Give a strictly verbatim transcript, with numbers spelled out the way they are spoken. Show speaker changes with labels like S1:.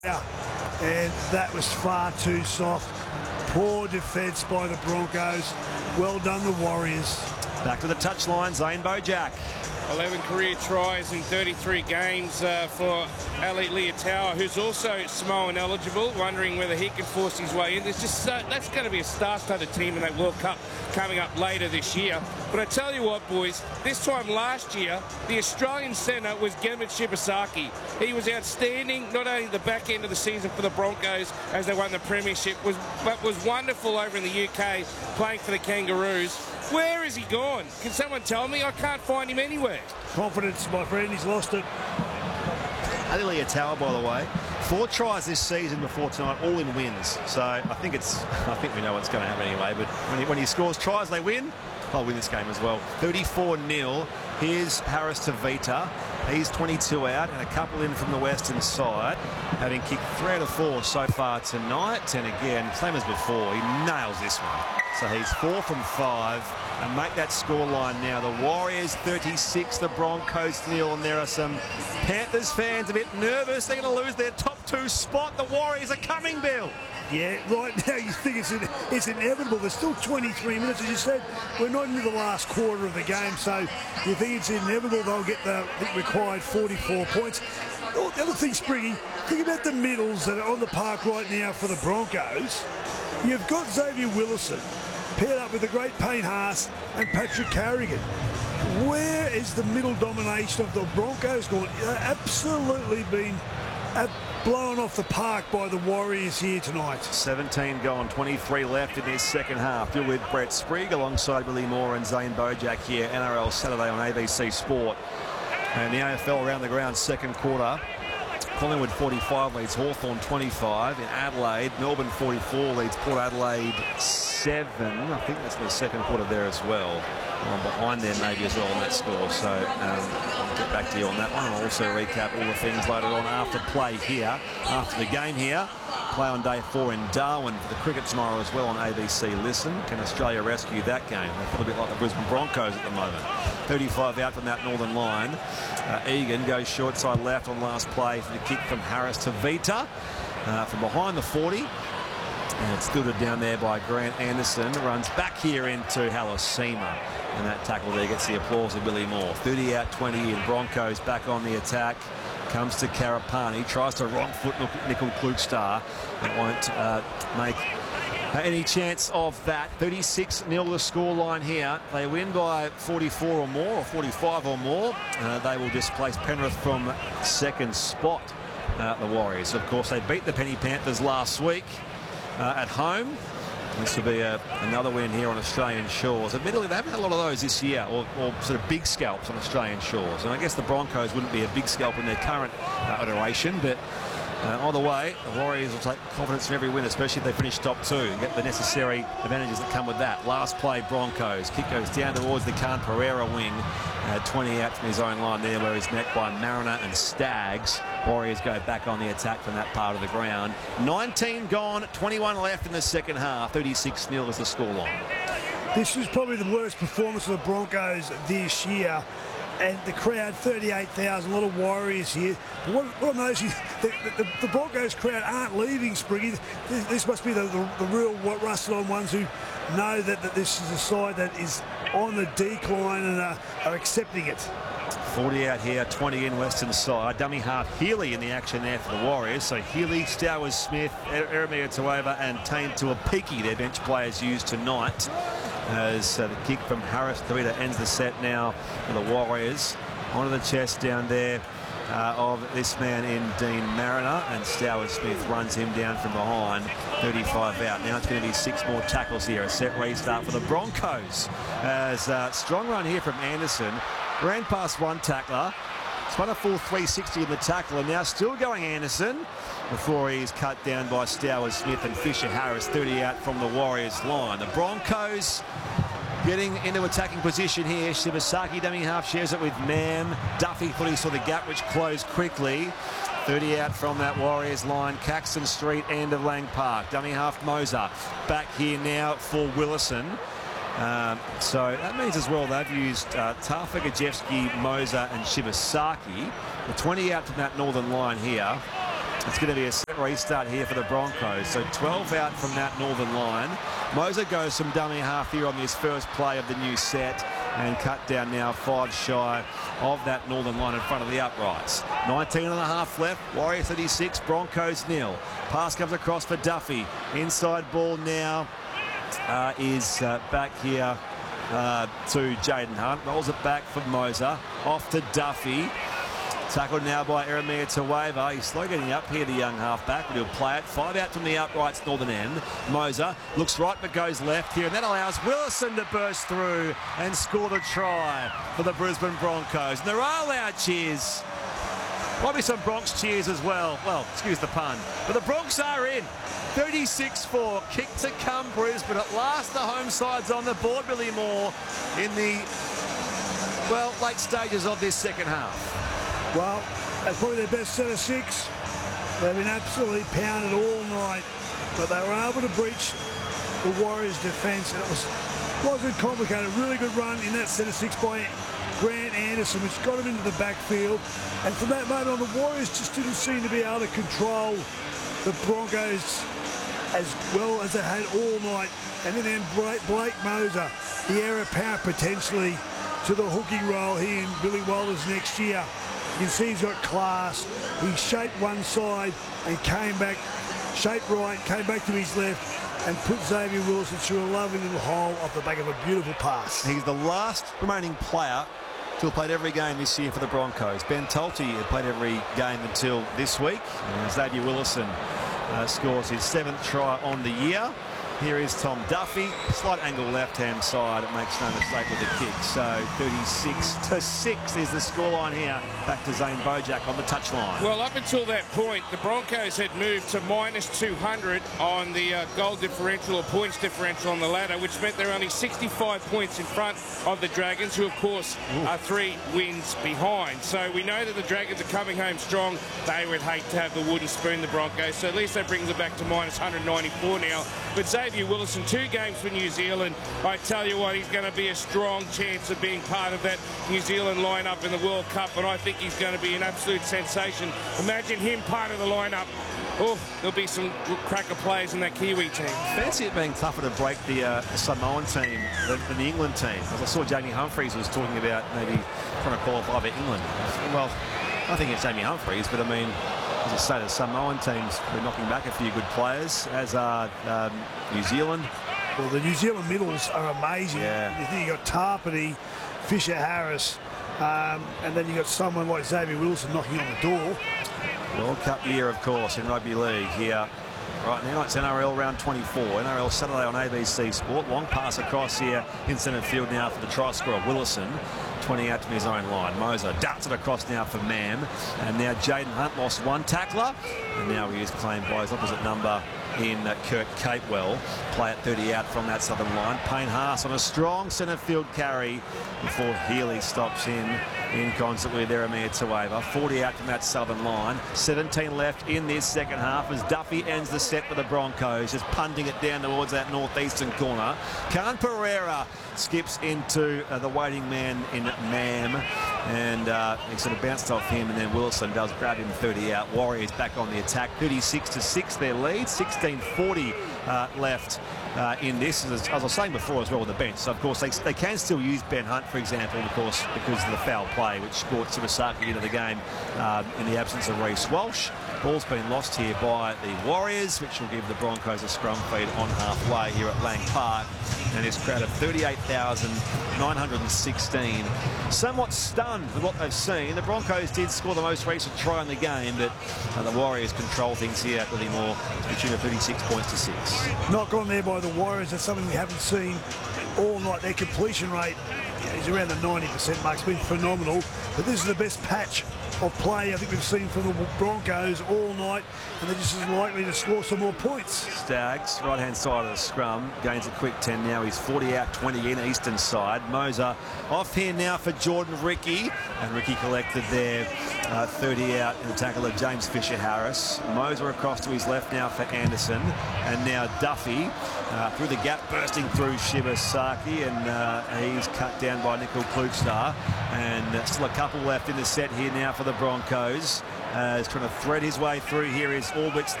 S1: Yeah, and that was far too soft. Poor defence by the Broncos. Well done, the Warriors.
S2: Back to the touchline, Zane Bojack.
S3: eleven career tries in thirty-three games uh, for Ali Leotawa, who's also Samoan eligible, wondering whether he can force his way in. There's just uh, that's going to be a star-studded team in that World Cup coming up later this year. But I tell you what, boys, this time last year, the Australian centre was Gavin Shibasaki. He was outstanding, not only the back end of the season for the Broncos as they won the premiership, was but was wonderful over in the U K playing for the Kangaroos. Where is he gone? Can someone tell me? I can't find him anywhere.
S1: Confidence, my friend, he's lost it.
S2: Ali Leotawa, by the way, four tries this season before tonight, all in wins. So I think it's, I think we know what's going to happen anyway. But when he, when he scores tries, they win. I'll win this game as well. thirty-four nil. Here's Harris Tavita. He's twenty-two out and a couple in from the western side, having kicked three out of four so far tonight. And again, same as before, he nails this one. So he's four from five and make that scoreline now. The Warriors thirty-six, the Broncos nil, and there are some Panthers fans a bit nervous. They're going to lose their top two spot. The Warriors are coming, Bill.
S1: Yeah, right now you think it's, in, it's inevitable. There's still twenty-three minutes, as you said. We're not into the last quarter of the game, so you think it's inevitable they'll get the, the required forty-four points. Oh, the other thing, Spriggy, think about the middles that are on the park right now for the Broncos. You've got Xavier Willison paired up with the great Payne Haas and Patrick Carrigan. Where is the middle domination of the Broncos gone? They've absolutely been uh, blown off the park by the Warriors here tonight.
S2: seventeen gone, twenty-three left in this second half. You're with Brett Sprigg alongside Billy Moore and Zane Bojack here, N R L Saturday on A B C Sport. And the A F L around the ground second quarter. Collingwood forty-five leads Hawthorn twenty-five. In Adelaide, Melbourne forty-four leads Port Adelaide seven. I think that's the second quarter there as well. I'm behind there maybe as well on that score. So um, I'll get back to you on that one. I'll also recap all the things later on after play here, after the game here. Play on day four in Darwin for the cricket tomorrow as well on A B C Listen. Can Australia rescue that game? They feel a bit like the Brisbane Broncos at the moment. thirty-five out from that northern line. Uh, Egan goes short side left on last play for the kick from Harris Tavita uh, from behind the forty. And it's fielded down there by Grant Anderson. Runs back here into Halasima. And that tackle there gets the applause of Billy Moore. thirty out, twenty in. Broncos back on the attack. Comes to Karapani. Tries to wrong foot Nickel Klugstar. It won't uh, make any chance of that. thirty-six nil the scoreline here. They win by forty-four or more, or forty-five or more. Uh, they will displace Penrith from second spot, uh, the Warriors. Of course, they beat the Penny Panthers last week uh, at home. This will be a, another win here on Australian shores. Admittedly, they haven't had a lot of those this year, or, or sort of big scalps on Australian shores. And I guess the Broncos wouldn't be a big scalp in their current uh, iteration, but Uh, either way, the Warriors will take confidence in every win, especially if they finish top two and get the necessary advantages that come with that. Last play, Broncos. Kick goes down towards the Khan Pereira wing. Uh, twenty out from his own line there, where he's met by Mariner and Staggs. Warriors go back on the attack from that part of the ground. nineteen gone, twenty-one left in the second half. thirty-six nil is the scoreline.
S1: This was probably the worst performance of the Broncos this year. And the crowd, thirty-eight thousand, a lot of Warriors here. But what, what I'm noticing, the, the, the Broncos crowd aren't leaving, Spriggy. This, this must be the, the, the real rusted-on ones who know that, that this is a side that is on the decline and are, are accepting it.
S2: forty out here, twenty in western side. Dummy half Healy in the action there for the Warriors. So Healy, Stowers Smith, Eremia Tuova and Tane Tuapiki, their bench players used tonight. As uh, the kick from Harris Tavita ends the set now for the Warriors. Onto the chest down there uh, of this man in Dean Mariner, and Stowers Smith runs him down from behind. thirty-five out. Now it's going to be six more tackles here. A set restart for the Broncos. As uh, strong run here from Anderson. Ran past one tackler. Spun a full three sixty in the tackle, and now still going Anderson before he's cut down by Stowers Smith and Fisher Harris. thirty out from the Warriors line. The Broncos getting into attacking position here. Shibasaki, dummy half, shares it with Mam. Duffy thought he saw the gap, which closed quickly. thirty out from that Warriors line. Caxton Street, end of Lang Park. Dummy half Moser. Back here now for Willison. Um, so that means as well they've used uh, Tafa, Gajewski, Moser and Shibasaki. The twenty out from that northern line here. It's going to be a set restart here for the Broncos. So twelve out from that northern line. Moser goes from dummy half here on this first play of the new set and cut down now five shy of that northern line in front of the uprights. nineteen and a half left. Warriors thirty-six, Broncos nil. Pass comes across for Duffy. Inside ball now uh, is uh, back here uh, to Jaden Hunt. Rolls it back for Moser. Off to Duffy. Tackled now by Eremia Taweva. He's slow getting up here, the young halfback, but he'll play it. Five out from the uprights northern end. Moser looks right but goes left here, and that allows Willison to burst through and score the try for the Brisbane Broncos. And there are loud cheers. Probably some Bronx cheers as well. Well, excuse the pun. But the Bronx are in. thirty-six four. Kick to come Brisbane. At last the home side's on the board, Billy Moore, in the, well, late stages of this second half.
S1: Well, that's probably their best set of six. They've been absolutely pounded all night, but they were able to breach the Warriors' defence, and it was, wasn't complicated. Really good run in that set of six by Grant Anderson, which got him into the backfield. And from that moment on, the Warriors just didn't seem to be able to control the Broncos as well as they had all night. And then Blake Moser, the heir apparent potentially to the hooking role here in Billy Walters next year. You can see he's got class. He shaped one side and came back, shaped right, came back to his left and put Xavier Willison through a lovely little hole off the back of a beautiful pass.
S2: He's the last remaining player to have played every game this year for the Broncos. Ben Tolte had played every game until this week. And Xavier Willison uh, scores his seventh try on the year. Here is Tom Duffy, slight angle left-hand side. It makes no mistake with the kick. So thirty-six to six is the scoreline here. Back to Zane Bojack on the touchline.
S3: Well, up until that point, the Broncos had moved to minus two hundred on the uh, goal differential or points differential on the ladder, which meant they're only sixty-five points in front of the Dragons, who, of course, Ooh. are three wins behind. So we know that the Dragons are coming home strong. They would hate to have the wooden spoon, the Broncos. So at least that brings it back to minus one hundred ninety-four now. But Xavier Willison, two games for New Zealand. I tell you what, he's going to be a strong chance of being part of that New Zealand lineup in the World Cup, and I think he's going to be an absolute sensation. Imagine him part of the lineup. Oh, there'll be some cracker players in that Kiwi team.
S2: Fancy it being tougher to break the uh, Samoan team than, than the England team. As I saw Jamie Humphries was talking about maybe trying to qualify for England. Well, I think it's Jamie Humphries, but I mean, as I say, the Samoan teams were knocking back a few good players, as are um, New Zealand.
S1: Well, the New Zealand middles are amazing.
S2: Yeah.
S1: You think you got Tarpany, Fisher Harris, um, and then you got someone like Xavier Willison knocking on the door.
S2: World Cup year, of course, in rugby league here. Right now it's N R L round twenty-four. N R L Saturday on A B C Sport. Long pass across here in centre field now for the try scorer, Willison. twenty out from his own line. Moser darts it across now for Mam. And now Jaden Hunt lost one tackler. And now he is claimed by his opposite number in uh, Kurt Capewell. Play at thirty out from that southern line. Payne Haas on a strong centre field carry before Healy stops in in concert with Eremia Taweva. forty out from that southern line. seventeen left in this second half as Duffy ends the set for the Broncos, just punting it down towards that northeastern corner. Khan Pereira skips into uh, the waiting man in Mam, and uh, he sort of bounced off him, and then Wilson does grab him thirty out. Warriors back on the attack, thirty-six to six their lead, sixteen forty uh, left uh, in this, as, as I was saying before as well with the bench. So of course they, they can still use Ben Hunt, for example, of course, because of the foul play which brought Tsurasaki into the game uh, in the absence of Reece Walsh. Ball's been lost here by the Warriors, which will give the Broncos a scrum feed on halfway here at Lang Park. And this crowd of thirty-eight thousand nine hundred sixteen, somewhat stunned with what they've seen. The Broncos did score the most recent try in the game, but uh, the Warriors control things here at Billy Moore to the tune of thirty-six points to six.
S1: Knock on there by the Warriors. That's something we haven't seen all night. Their completion rate is around the ninety percent mark. It's been phenomenal. But this is the best patch of play I think we've seen from the Broncos all night, and they're just as likely to score some more points.
S2: Staggs, right-hand side of the scrum, gains a quick ten now. He's forty out, twenty in, eastern side. Moser off here now for Jordan Ricky, and Ricky collected there, uh, thirty out in the tackle of James Fisher-Harris. Moser across to his left now for Anderson, and now Duffy uh, through the gap, bursting through Shibasaki, and uh, he's cut down by Nickel Klugstar, and uh, still a couple left in the set here now for the Broncos. Uh, he's trying to thread his way through here is Albert